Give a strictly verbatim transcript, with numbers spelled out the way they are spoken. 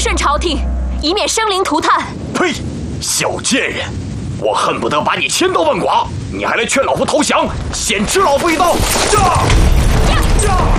顺朝廷，以免生灵涂炭。 呸！小贱人，我恨不得把你千刀万剐！你还来劝老夫投降，先吃老夫一刀！驾！驾！